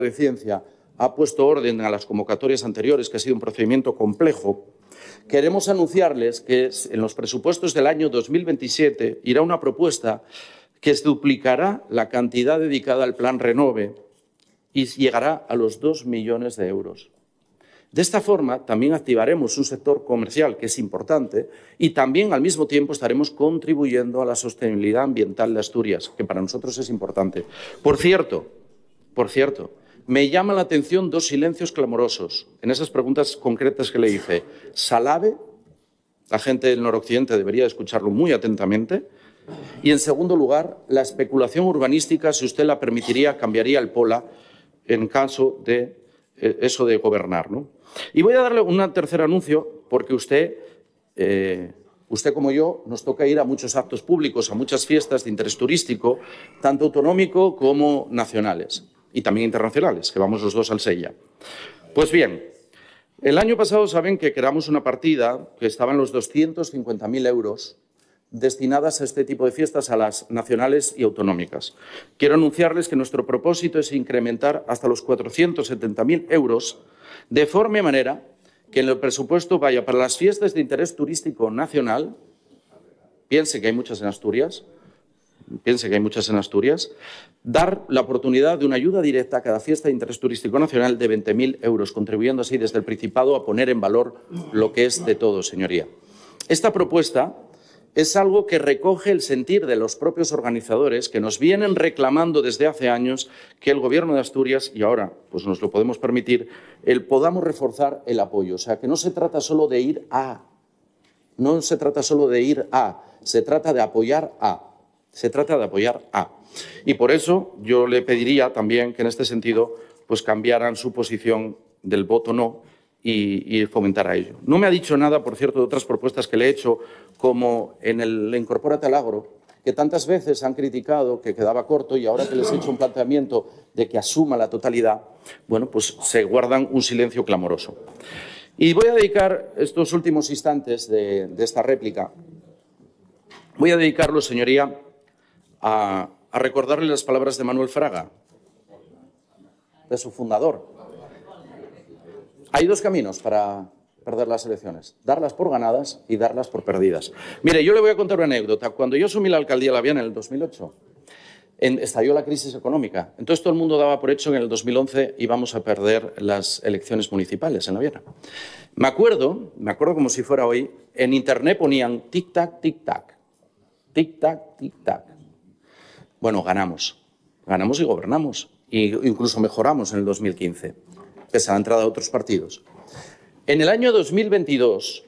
de Ciencia ha puesto orden a las convocatorias anteriores, que ha sido un procedimiento complejo, queremos anunciarles que en los presupuestos del año 2027 irá una propuesta que duplicará la cantidad dedicada al Plan Renove y llegará a los 2 millones de euros. De esta forma, también activaremos un sector comercial que es importante y también, al mismo tiempo, estaremos contribuyendo a la sostenibilidad ambiental de Asturias, que para nosotros es importante. Por cierto, me llama la atención dos silencios clamorosos en esas preguntas concretas que le hice. Salave, la gente del noroccidente debería escucharlo muy atentamente. Y, en segundo lugar, la especulación urbanística, si usted la permitiría, cambiaría el POLA en caso de eso de gobernar, ¿no? Y voy a darle un tercer anuncio, porque usted como yo, nos toca ir a muchos actos públicos, a muchas fiestas de interés turístico, tanto autonómico como nacionales, y también internacionales, que vamos los dos al Sella. Pues bien, el año pasado saben que creamos una partida que estaba en los 250.000 euros destinadas a este tipo de fiestas, a las nacionales y autonómicas. Quiero anunciarles que nuestro propósito es incrementar hasta los 470.000 euros, de forma y manera que el presupuesto vaya para las fiestas de interés turístico nacional. Piense que hay muchas en Asturias, dar la oportunidad de una ayuda directa a cada fiesta de interés turístico nacional de 20.000 euros, contribuyendo así desde el Principado a poner en valor lo que es de todos, señoría. Esta propuesta es algo que recoge el sentir de los propios organizadores, que nos vienen reclamando desde hace años que el Gobierno de Asturias, y ahora pues nos lo podemos permitir, podamos reforzar el apoyo. O sea, que no se trata solo de ir a, se trata de apoyar a. Y por eso yo le pediría también que en este sentido pues cambiaran su posición del voto no y fomentar a ello. No me ha dicho nada, por cierto, de otras propuestas que le he hecho, como en el Incorpórate al Agro, que tantas veces han criticado que quedaba corto, y ahora que les he hecho un planteamiento de que asuma la totalidad, bueno, pues se guardan un silencio clamoroso. Y voy a dedicar estos últimos instantes de esta réplica, voy a dedicarlo, señoría, a recordarle las palabras de Manuel Fraga, de su fundador. Hay dos caminos para perder las elecciones: darlas por ganadas y darlas por perdidas. Mire, yo le voy a contar una anécdota. Cuando yo asumí la alcaldía de La Viana en el 2008, estalló la crisis económica. Entonces todo el mundo daba por hecho que en el 2011 íbamos a perder las elecciones municipales en La Viana. Me acuerdo como si fuera hoy, en Internet ponían tic-tac, tic-tac, tic-tac, tic-tac. Bueno, ganamos y gobernamos, e incluso mejoramos en el 2015. Pese a la entrada de otros partidos. En el año 2022,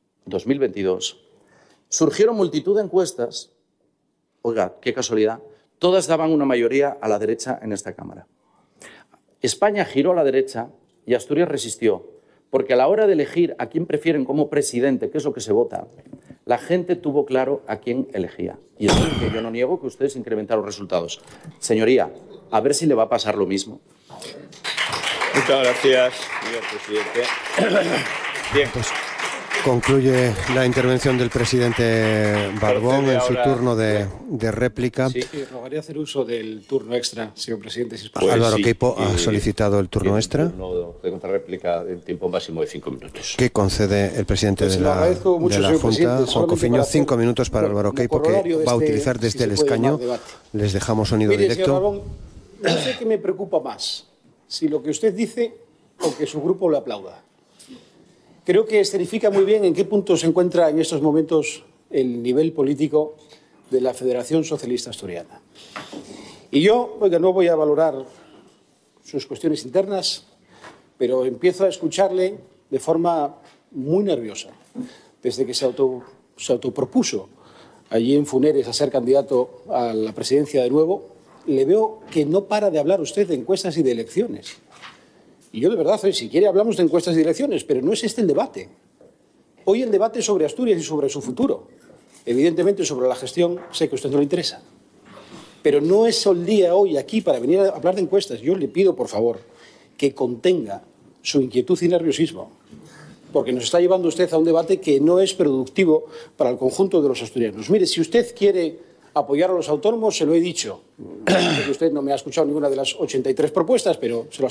surgieron multitud de encuestas, oiga, qué casualidad, todas daban una mayoría a la derecha en esta Cámara. España giró a la derecha y Asturias resistió, porque a la hora de elegir a quién prefieren como presidente, que es lo que se vota, la gente tuvo claro a quién elegía. Y es que yo no niego que ustedes incrementaron los resultados. Señoría, a ver si le va a pasar lo mismo. Muchas gracias, señor presidente. Bien. Pues concluye la intervención del presidente Barbón en su turno de réplica. Sí, rogaría hacer uso del turno extra, señor presidente. Si es pues Álvaro Queipo ha solicitado el turno extra. Un turno de contrarréplica en tiempo máximo de 5 minutos. ¿Qué concede el presidente de la Junta, Juan Cofiño? 5 minutos para Álvaro Queipo, que va a utilizar desde el escaño. Les dejamos sonido directo. Señor Barbón, no sé qué me preocupa más, si lo que usted dice o que su grupo le aplauda. Creo que escenifica muy bien en qué punto se encuentra en estos momentos el nivel político de la Federación Socialista Asturiana. Y yo, oiga, no voy a valorar sus cuestiones internas, pero empiezo a escucharle de forma muy nerviosa. Desde que se autopropuso allí en Funeres a ser candidato a la presidencia de nuevo, le veo que no para de hablar usted de encuestas y de elecciones. Y yo de verdad, si quiere hablamos de encuestas y de elecciones, pero no es este el debate. Hoy el debate es sobre Asturias y sobre su futuro. Evidentemente sobre la gestión sé que a usted no le interesa. Pero no es el día hoy aquí para venir a hablar de encuestas. Yo le pido, por favor, que contenga su inquietud y nerviosismo, porque nos está llevando usted a un debate que no es productivo para el conjunto de los asturianos. Mire, si usted quiere apoyar a los autónomos, se lo he dicho. Usted no me ha escuchado ninguna de las 83 propuestas, pero se lo